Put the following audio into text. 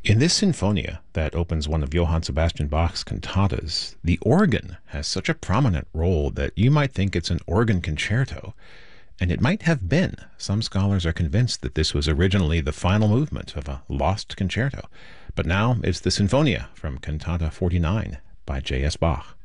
In this sinfonia that opens one of Johann Sebastian Bach's cantatas, the organ has such a prominent role that you might think it's an organ concerto, and it might have been. Some scholars are convinced that this was originally the final movement of a lost concerto, but now it's the Sinfonia from Cantata 49 by J.S. Bach.